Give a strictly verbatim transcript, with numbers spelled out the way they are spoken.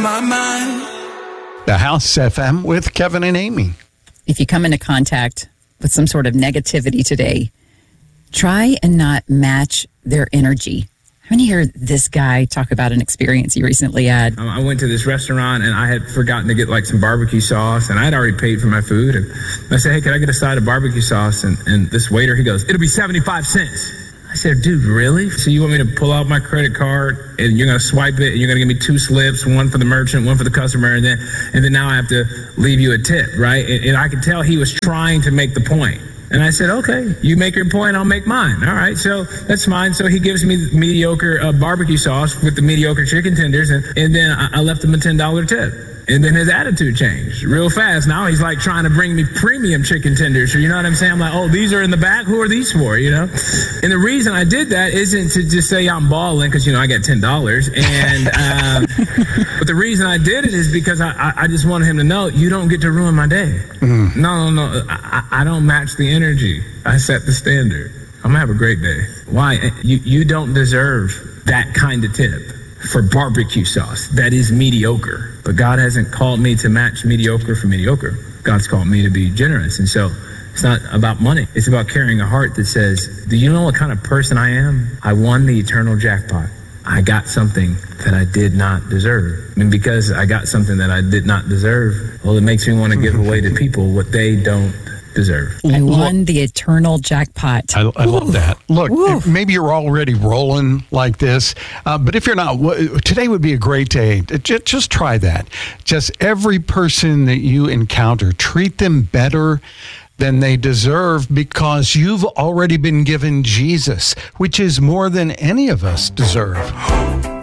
on my mind. The House F M with Kevin and Amy. If you come into contact with some sort of negativity today, try and not match their energy. I'm going to hear this guy talk about an experience he recently had. I went to this restaurant and I had forgotten to get like some barbecue sauce, and I had already paid for my food. And I said, hey, can I get a side of barbecue sauce? And, and this waiter, he goes, it'll be seventy-five cents. I said, dude, really? So you want me to pull out my credit card and you're going to swipe it and you're going to give me two slips, one for the merchant, one for the customer, and then and then now I have to leave you a tip, right? And, and I could tell he was trying to make the point. And I said, okay, you make your point, I'll make mine. All right, so that's fine. So he gives me the mediocre uh, barbecue sauce with the mediocre chicken tenders, and, and then I, I left him a ten dollar tip. And then his attitude changed real fast. Now he's like trying to bring me premium chicken tenders. You know what I'm saying? I'm like, oh, these are in the back? Who are these for, you know? And the reason I did that isn't to just say I'm balling because, you know, I got ten dollars. And uh, but the reason I did it is because I, I, I just wanted him to know, you don't get to ruin my day. Mm. No, no, no. I, I don't match the energy. I set the standard. I'm going to have a great day. Why? You, you don't deserve that kind of tip for barbecue sauce that is mediocre. But God hasn't called me to match mediocre for mediocre. God's called me to be generous. And so it's not about money. It's about carrying a heart that says, do you know what kind of person I am? I won the eternal jackpot. I got something that I did not deserve. And because I got something that I did not deserve, well, it makes me want to give away to people what they don't deserve. I won the eternal jackpot. I, I love that. Look, if maybe you're already rolling like this, uh, but if you're not, today would be a great day. Just, just try that. Just every person that you encounter, treat them better than they deserve because you've already been given Jesus, which is more than any of us deserve.